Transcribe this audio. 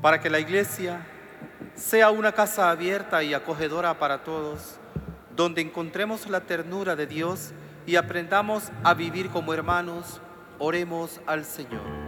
para que la Iglesia sea una casa abierta y acogedora para todos, donde encontremos la ternura de Dios y aprendamos a vivir como hermanos. Oremos al Señor.